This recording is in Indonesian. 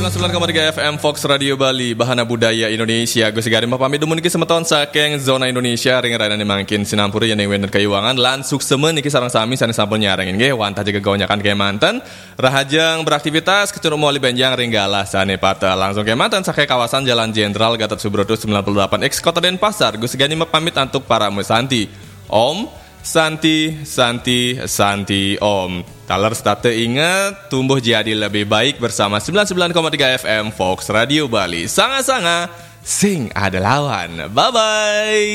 99,3 FM Fox Radio Bali Bahana Budaya Indonesia. Gue segari pamit dumun iki semeton saking zona Indonesia ring rada mangkin sinampuri yang wener kayuangan lan suksemen iki sareng sami sane sampun nyarengin nggih wantah jaga gawanyakan ke manten rahajang beraktivitas kecurung moli benjang ring galah sane pata langsung ke manten saking kawasan Jalan Jenderal Gatot Subroto 98X Kota Denpasar. Gue segani pamit untuk para musanti. Om Santi Om. Taler state ingat tumbuh jadi lebih baik bersama 99,3 FM Fox Radio Bali. Sanga-sanga sing ada lawan. Bye bye.